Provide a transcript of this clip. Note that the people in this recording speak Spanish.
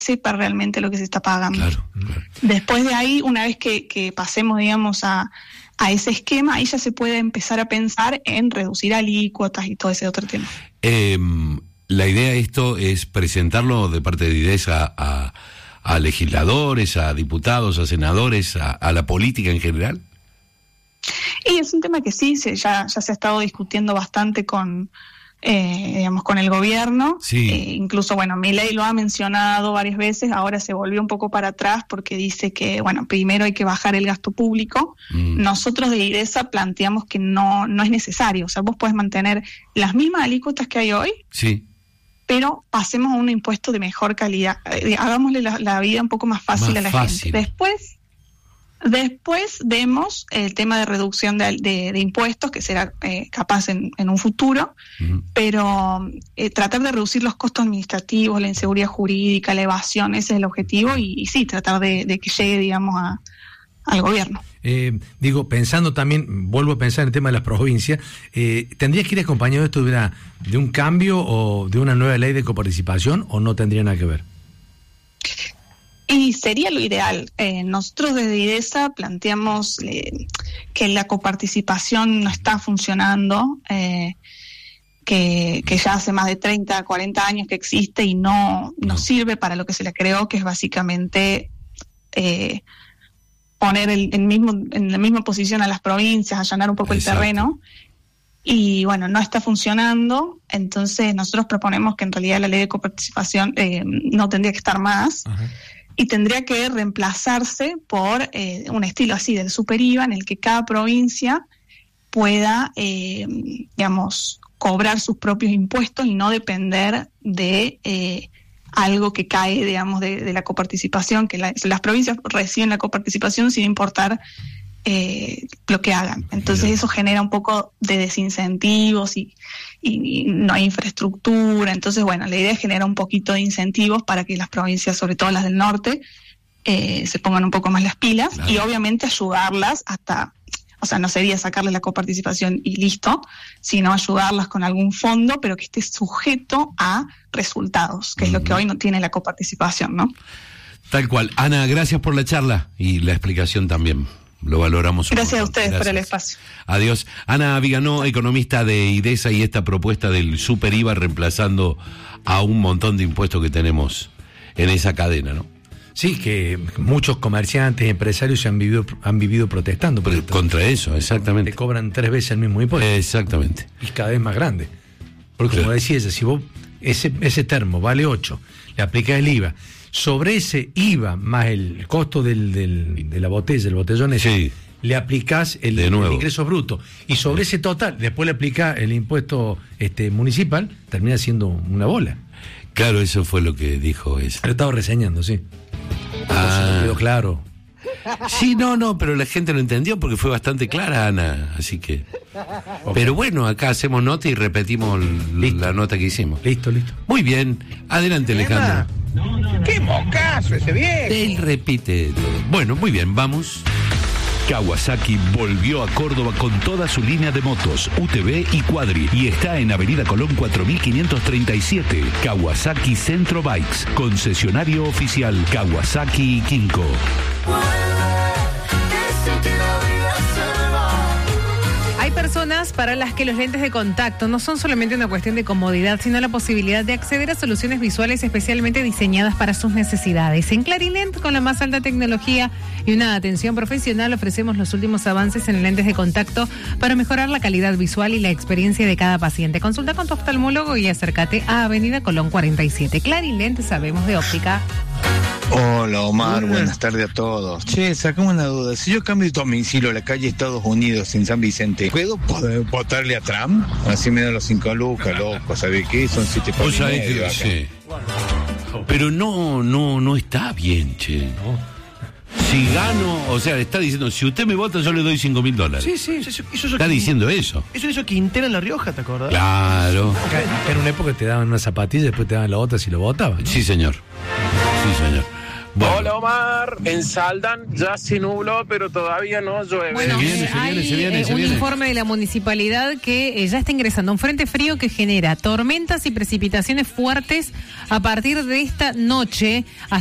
sepa realmente lo que se está pagando. Claro. Después de ahí, una vez que pasemos, digamos, a ese esquema, ahí ya se puede empezar a pensar en reducir alícuotas y todo ese otro tema. La idea de esto es presentarlo de parte de IDESA a legisladores, a diputados, a senadores, a la política en general. Y es un tema que sí, ya se ha estado discutiendo bastante con el gobierno. Sí. Incluso, Milei lo ha mencionado varias veces, ahora se volvió un poco para atrás porque dice que, primero hay que bajar el gasto público. Nosotros de IDESA planteamos que no es necesario, o sea, vos podés mantener las mismas alícuotas que hay hoy, sí, pero pasemos a un impuesto de mejor calidad, hagámosle la vida un poco más fácil a la gente. Después vemos el tema de reducción de impuestos, que será capaz en un futuro, pero tratar de reducir los costos administrativos, la inseguridad jurídica, la evasión, ese es el objetivo, y sí, tratar de que llegue, digamos, al gobierno. Pensando también, vuelvo a pensar en el tema de las provincias, ¿tendría que ir acompañado esto de un cambio o de una nueva ley de coparticipación, o no tendría nada que ver? Y sería lo ideal. Nosotros desde IDESA planteamos que la coparticipación no está funcionando, que ya hace más de 30, 40 años que existe y no sirve para lo que se le creó, que es básicamente poner en la misma posición a las provincias, allanar un poco Exacto. el terreno. Y no está funcionando, entonces nosotros proponemos que en realidad la ley de coparticipación no tendría que estar más. Ajá. Y tendría que reemplazarse por un estilo así del super IVA, en el que cada provincia pueda, cobrar sus propios impuestos y no depender de algo que cae, de la coparticipación, que las provincias reciben la coparticipación sin importar lo que hagan. Entonces eso genera un poco de desincentivos y no hay infraestructura. Entonces, la idea es generar un poquito de incentivos para que las provincias, sobre todo las del norte, se pongan un poco más las pilas. Claro. Y obviamente ayudarlas no sería sacarle la coparticipación y listo, sino ayudarlas con algún fondo, pero que esté sujeto a resultados, que es lo que hoy no tiene la coparticipación, ¿no? Tal cual. Ana, gracias por la charla y la explicación también. Lo valoramos. Gracias a ustedes por el espacio. Adiós. Ana Viganó, economista de IDESA, y esta propuesta del super IVA reemplazando a un montón de impuestos que tenemos en esa cadena, ¿no? Sí, que muchos comerciantes, empresarios han vivido protestando. Contra eso, exactamente. Te cobran 3 veces el mismo impuesto. Exactamente. Y cada vez más grande. Porque como decía ella, si vos ese termo vale 8, le aplicás el IVA, sobre ese IVA más el costo de la botella, el botellón ese, sí, le aplicás el ingreso bruto, y sobre ese total después le aplicás el impuesto municipal, termina siendo una bola. Claro, eso fue lo que dijo esa. Lo estaba reseñando, sí. Quedó claro. Sí, no, pero la gente lo entendió porque fue bastante clara, Ana, así que... Okay. Pero acá hacemos nota y repetimos la nota que hicimos. Listo. Muy bien, adelante, Alejandro. ¡Qué mocazo ese viejo! Él repite todo. Bueno, muy bien, vamos. Kawasaki volvió a Córdoba con toda su línea de motos, UTV y Quadri, y está en Avenida Colón 4537. Kawasaki Centro Bikes, concesionario oficial Kawasaki y Kinko. Hay personas para las que los lentes de contacto no son solamente una cuestión de comodidad, sino la posibilidad de acceder a soluciones visuales especialmente diseñadas para sus necesidades. En Clarilent, con la más alta tecnología y una atención profesional, ofrecemos los últimos avances en lentes de contacto para mejorar la calidad visual y la experiencia de cada paciente. Consulta con tu oftalmólogo y acércate a Avenida Colón 47. Clarilent, sabemos de óptica. Hola Omar, buenas tardes a todos. Che, sacame una duda. Si yo cambio de domicilio a la calle Estados Unidos en San Vicente, ¿puedo votarle a Trump? Así me dan los 5 lucas, loco. ¿Sabés qué? Son 7 por medio acá. Sí. Pero no está bien, che. No. Si gano, o sea, está diciendo, si usted me vota, yo le doy $5.000. Sí, eso está diciendo eso. Eso hizo Quintero en La Rioja, ¿te acordás? Claro. Acá en una época te daban una zapatilla y después te daban la otra si lo votaban, ¿no? Sí, señor. Bueno. Hola Omar, en Saldan ya se nubló, pero todavía no llueve. Bueno, hay un informe de la municipalidad que ya está ingresando un frente frío que genera tormentas y precipitaciones fuertes a partir de esta noche.